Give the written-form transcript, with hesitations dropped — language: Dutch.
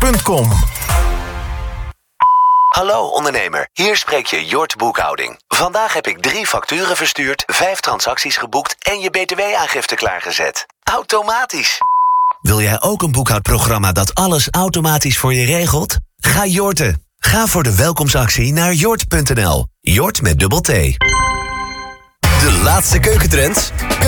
jort.com. Hallo ondernemer, hier spreek je Jort Boekhouding. Vandaag heb ik 3 facturen verstuurd, 5 transacties geboekt en je btw-aangifte klaargezet. Automatisch. Wil jij ook een boekhoudprogramma dat alles automatisch voor je regelt? Ga Jorten. Ga voor de welkomstactie naar jort.nl. Jort met dubbel T. De laatste keukentrends.